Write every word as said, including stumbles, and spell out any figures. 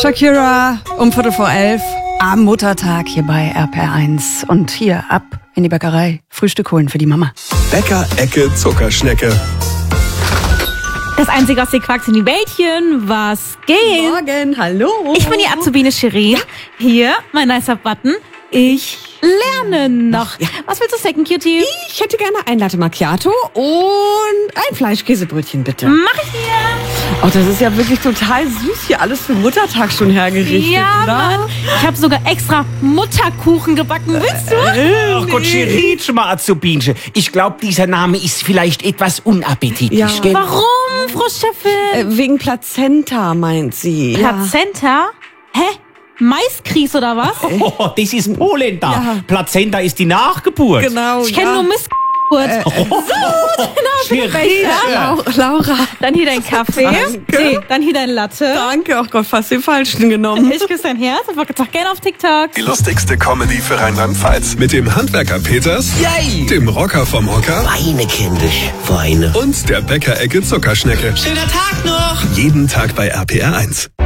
Shakira um Viertel vor elf am Muttertag hier bei R P R eins. Und hier ab in die Bäckerei. Frühstück holen für die Mama. Bäcker-Ecke Zuckerschnecke. Das einzige aus den Quarks in die Bällchen. Was geht? Morgen, hallo. Ich bin die Azubine Shirin. Hier, mein nicer Button. Ich lerne noch. Ja. Was willst du snacken, Cutie? Ich hätte gerne ein Latte Macchiato und ein Fleischkäsebrötchen, bitte. Mach ich dir. Oh, das ist ja wirklich total süß, hier alles für Muttertag schon hergerichtet. Ja, oder? Mann. Ich habe sogar extra Mutterkuchen gebacken. Willst du? Ach Gott, Shirin, mal Azubinchen. Ich glaube, dieser Name ist vielleicht etwas unappetitlich, Ja. gell? Warum, Frau Chefin? Äh, wegen Plazenta, meint sie. Plazenta? Hä? Maiskries oder was? Oh, das ist Polenta. Ja. Plazenta ist die Nachgeburt. Genau, Ich kenne ja. nur Missgeburt. Äh, Shirin. Ja. Lau- Laura. Dann hier dein Kaffee. Danke. Nee, dann hier dein Latte. Danke, oh Gott, fast den falschen genommen. Ich küsse dein Herz und folgt doch gerne auf TikTok. Die lustigste Comedy für Rheinland-Pfalz. Mit dem Handwerker Peters, Yay. dem Rocker vom Hocker Weine, Kinder, Weine. und der Bäcker-Ecke Zuckerschnecke. Schöner Tag noch. Jeden Tag bei R P R eins.